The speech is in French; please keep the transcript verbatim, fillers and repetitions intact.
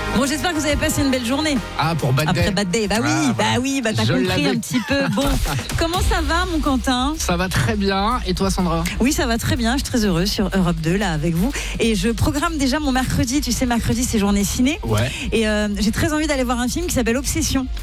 Bon, j'espère que vous avez passé une belle journée. Ah, pour Bad Day. Après Bad Day, bah oui, Ah, bah voilà. oui, bah t'as Je compris l'avais. un petit peu. Bon, comment ça va, mon Quentin? Ça va très bien. Et toi, Sandra? Oui, ça va très bien. Je suis très heureuse sur Europe deux, là, avec vous. Et je programme déjà mon mercredi. Tu sais, mercredi, c'est journée ciné. Ouais. Et euh, j'ai très envie d'aller voir un film qui s'appelle Obsession.